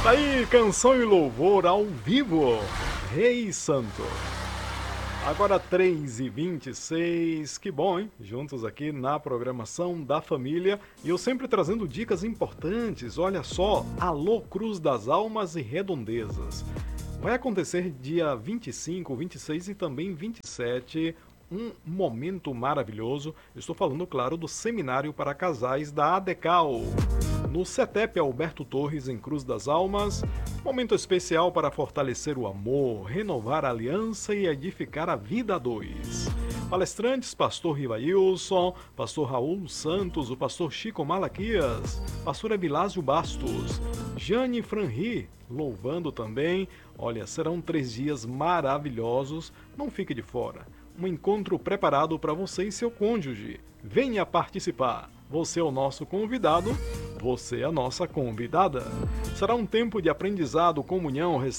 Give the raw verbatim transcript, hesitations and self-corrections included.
Tá aí, canção e louvor ao vivo, Rei Santo. Agora três e vinte e seis, que bom, hein? Juntos aqui na programação da família e eu sempre trazendo dicas importantes. Olha só, Alô Cruz das Almas e Redondezas. Vai acontecer dia vinte e cinco, vinte e seis e também vinte e sete, um momento maravilhoso. Estou falando, claro, do Seminário para Casais da ADECAL. No CETEP Alberto Torres, em Cruz das Almas, momento especial para fortalecer o amor, renovar a aliança e edificar a vida a dois. Palestrantes, pastor Rivailson, pastor Raul Santos, o pastor Chico Malaquias, pastor Ebilásio Bastos, Jane Franri, louvando também. Olha, serão três dias maravilhosos, não fique de fora. Um encontro preparado para você e seu cônjuge. Venha participar. Você é o nosso convidado, você é a nossa convidada. Será um tempo de aprendizado, comunhão,